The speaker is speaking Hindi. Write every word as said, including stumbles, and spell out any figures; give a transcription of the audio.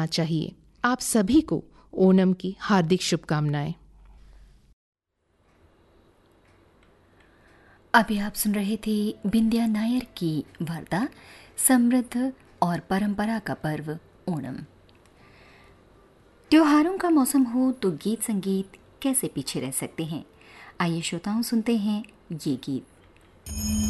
करना चाहिए। आप सभी को ओणम की हार्दिक शुभकामनाएं। अभी आप सुन रहे थे बिंद्या नायर की वार्ता समृद्ध और परंपरा का पर्व ओणम। त्योहारों का मौसम हो तो गीत संगीत कैसे पीछे रह सकते हैं। आइए श्रोताओं सुनते हैं ये गीत।